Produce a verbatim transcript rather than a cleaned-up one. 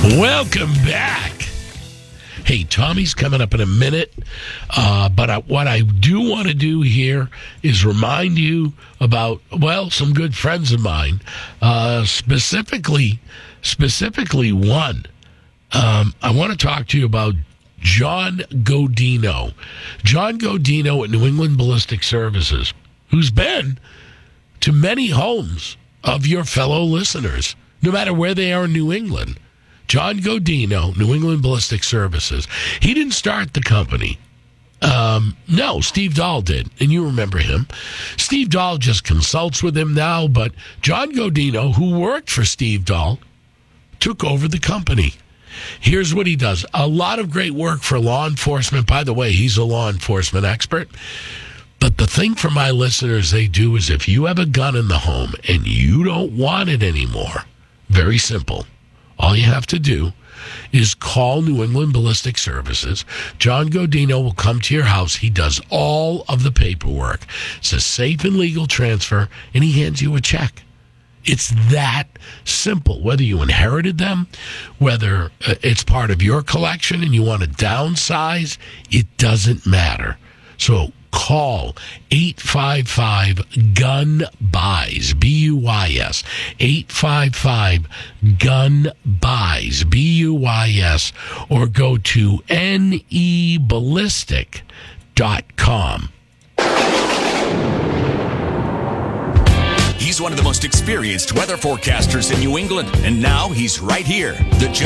Welcome back. Hey, Tommy's coming up in a minute, uh, but I, what I do want to do here is remind you about, well, some good friends of mine, uh, specifically, specifically one. Um, I want to talk to you about John Godino. John Godino at New England Ballistic Services, who's been to many homes of your fellow listeners, no matter where they are in New England. John Godino, New England Ballistic Services. He didn't start the company. Um, no, Steve Dahl did, and you remember him. Steve Dahl just consults with him now, but John Godino, who worked for Steve Dahl, took over the company. Here's what he does. A lot of great work for law enforcement. By the way, he's a law enforcement expert. But the thing for my listeners they do is if you have a gun in the home and you don't want it anymore, very simple. All you have to do is call New England Ballistic Services. John Godino will come to your house. He does all of the paperwork. It's a safe and legal transfer, and he hands you a check. It's that simple. Whether you inherited them, whether it's part of your collection and you want to downsize, it doesn't matter. So call eight five five, gun buys, B U Y S, eight five five, gun buys, B U Y S, or go to N E ballistic dot com. He's one of the most experienced weather forecasters in New England, and now he's right here. The